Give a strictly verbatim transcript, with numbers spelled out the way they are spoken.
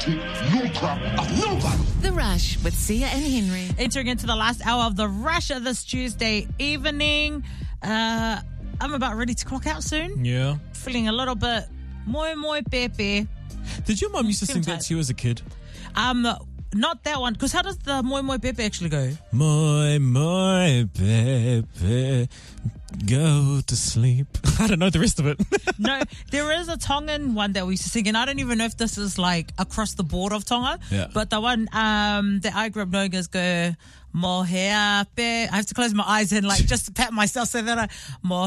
take no crap of nobody. The Rush with Sia and Henry. Entering into the last hour of The Rush of this Tuesday evening. Uh, I'm about ready to clock out soon. Yeah. Feeling a little bit moi moi pepe. Did your mum used to sing that to you as a kid? Um, not that one, because how does the moi moi pepe actually go? Moi moi pepe, go to sleep. I don't know the rest of it. No, there is a Tongan one that we used to sing, and I don't even know if this is like across the board of Tonga. Yeah. But the one um, that I grew up knowing is go Moheape. I have to close my eyes and like just pat myself so that I Mo